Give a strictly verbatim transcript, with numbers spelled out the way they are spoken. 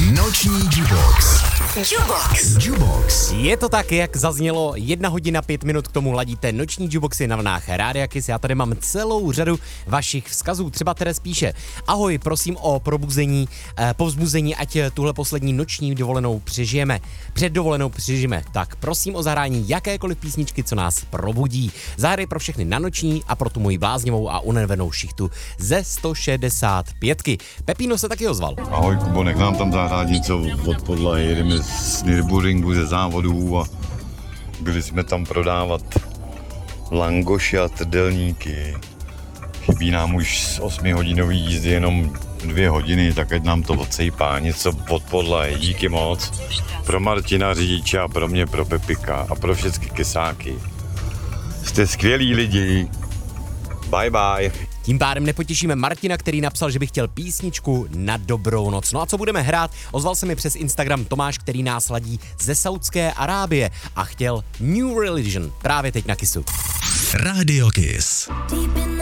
Noční Jubox. Jubox. Jubox. Je to tak, jak zaznělo, jedna hodina pět minut k tomu ladíte Noční Juboxy na vlnách Rádia Kiss. Já tady mám celou řadu vašich vzkazů. Třeba Teres píše: ahoj, prosím o probuzení, eh, povzbuzení, ať tuhle poslední noční dovolenou přežijeme. Před dovolenou přežijeme. Tak prosím o zahrání jakékoliv písničky, co nás probudí. Zahraj pro všechny na noční a pro tu moji bláznivou a unavenou šichtu ze sto šedesát pět. Pepino se taky ozval. Ahoj Kubo, nech nám tam zahrát něco od podlahy, jedeme z Nürburgringu ze závodů a byli jsme tam prodávat langoši a trdelníky. Chybí nám už z osmihodinový jízdy jenom dvě hodiny, tak ať nám to odsejpá něco od podlahy. Díky moc. Pro Martina řidiče a pro mě, pro Pepika a pro všechny kysáky. Jste skvělí lidi. Bye bye. Tím pádem nepotěšíme Martina, který napsal, že by chtěl písničku na dobrou noc. No a co budeme hrát? Ozval se mi přes Instagram Tomáš, který nás ladí ze Saudské Arábie a chtěl New Religion právě teď na Kissu. Radio Kiss. Deep in